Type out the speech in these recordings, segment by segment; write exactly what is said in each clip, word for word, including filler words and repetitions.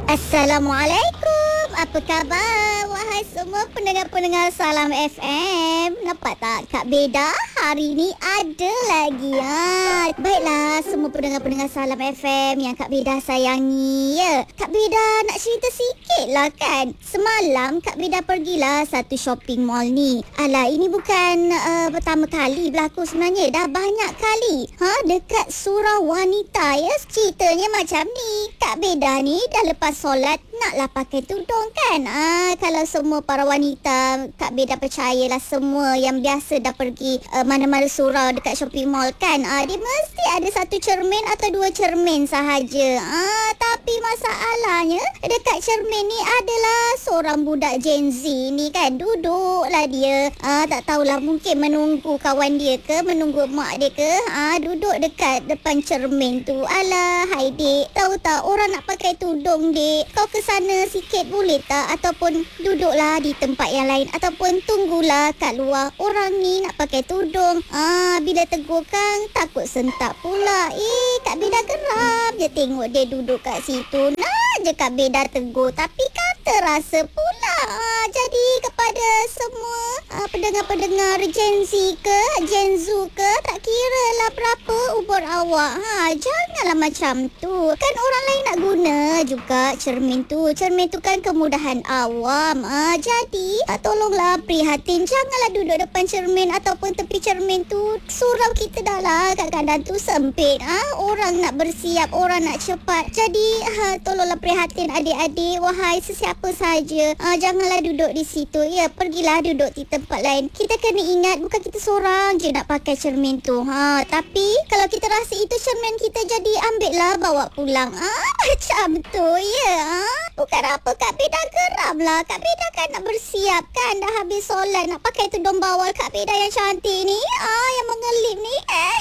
Assalamualaikum. Apa khabar wahai semua pendengar-pendengar Salam F M? Nampak tak Kak Beda hari ni ada lagi ha? Baiklah semua pendengar-pendengar Salam F M yang Kak Beda sayangi ya. Kak Beda nak cerita sikit lah kan. Semalam Kak Beda pergilah satu shopping mall ni. Alah, ini bukan uh, pertama kali berlaku sebenarnya. Dah banyak kali. Ha, dekat surau wanita ya. Ceritanya macam ni. Kak Beda ni dah lepas solat naklah pakai tudung kan. Ah, kalau semua para wanita, Kak Beda percayalah semua yang biasa dah pergi uh, mana-mana surau dekat shopping mall kan. Ah, dia mesti ada satu cermin atau dua cermin sahaja. Ah, tapi masalahnya dekat cermin ni adalah seorang budak Gen Z ni kan. Duduklah dia. Ah, tak tahulah mungkin menunggu kawan dia ke, menunggu mak dia ke. Ah, duduk dekat depan cermin tu. Alah, hai dek, tahu tak orang nak pakai tudung dek. Kau ke sana sikit boleh tak? Ataupun duduklah di tempat yang lain, ataupun tunggulah kat luar. Orang ni nak pakai tudung. Ah, bila tegur kan takut sentak pula. Eh, Kak Beda geram je tengok dia duduk kat situ. Nah je Kak Beda tegur, tapi kata rasa pula. Ah, jadi kepada semua ah, pendengar-pendengar Gen Z ke, Gen Z ke, tak kira lah berapa umur awak. Ha, janganlah macam tu. Kan orang lain nak guna juga cermin tu. Cermin tu kan kemudahan awam. Ah, jadi ah, tolonglah prihatin. Janganlah duduk depan cermin ataupun tepi cermin tu. Surau kita dah lah kadang-kadang tu sempit. Ah, orang nak bersiap, orang nak cepat. Jadi ah, tolonglah prihatin adik-adik. Wahai sesiapa saja. Ah, janganlah duduk di situ. Ya, pergilah duduk di tempat lain. Kita kena ingat bukan kita seorang je nak pakai cermin tu. Ha, tapi kalau kita rasa itu cermin kita, jadi ambillah bawa pulang. Ah, macam tu ya. Ah, bukan apa Kak Beda geram lah. Kak Beda kan nak bersiap kan. Dah habis solat nak pakai tudung bawal Kak Beda yang cantik ni. Ah, yang mengelip ni. Eh,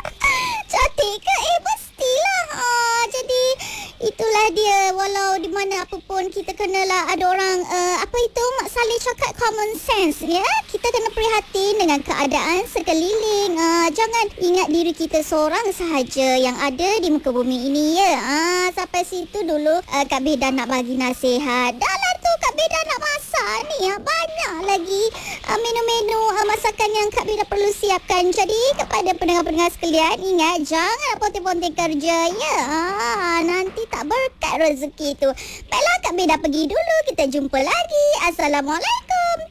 cantik ke? Eh, mestilah. Ah, jadi itulah dia. Walau di mana apa pun kita kenalah ada orang uh, apa itu Mak Saleh cakap common sense ya. Kita kena prihatin dengan keadaan sekeliling. Uh, jangan ingat diri kita seorang sahaja yang ada di muka bumi ini ya. Ah, sampai situ dulu uh, Kak Beda nak bagi nasihat. Dah lah tu Kak Beda nak masak ni ya. Banyak lagi uh, menu-menu uh, masakan yang Kak Beda perlu siapkan. Jadi kepada pendengar-pendengar sekalian, ingat jangan ponting-ponting kerja ya. Ah, nanti tak berkat rezeki tu. Baiklah Kak Beda pergi dulu. Kita jumpa lagi. Assalamualaikum.